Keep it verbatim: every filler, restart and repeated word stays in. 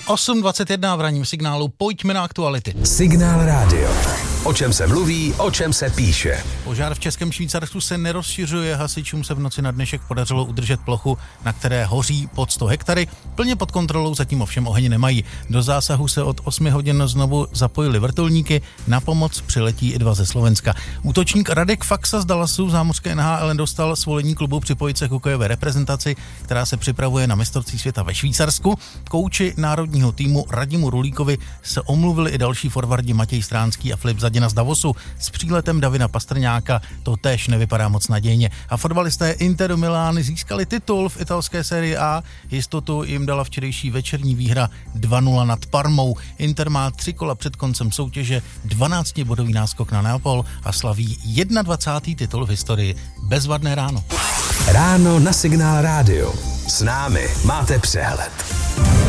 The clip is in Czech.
osm dvacet jedna v ranním signálu, pojďme na aktuality. Signál rádio. O čem se mluví, o čem se píše. Požár v Českém Švýcarsku se nerozšiřuje, hasičům se v noci na dnešek podařilo udržet plochu, na které hoří pod sto hektary. Plně pod kontrolou zatím ovšem oheň nemají. Do zásahu se od osmi hodin znovu zapojili vrtulníky, na pomoc přiletí i dva ze Slovenska. Útočník Radek Faksa z Dallasu v zámořské N H L dostal svolení klubu připojit se k hokejové reprezentaci, která se připravuje na mistrovství světa ve Švýcarsku. Kouči národního týmu Radimu Rulíkovi se omluvili i další forwardi Matěj Stránský a Filip Zadina z Davosu. S příletem Davida Pastrňáka to též nevypadá moc nadějně. A fotbalisté Interu Milán získali titul v italské sérii A. Jistotu jim dala včerejší večerní výhra dva nula nad Parmou. Inter má tři kola před koncem soutěže dvanáctibodový náskok na Neapol a slaví dvacátý první titul v historii. Bezvadné ráno. Ráno na Signál rádio. S námi máte přehled.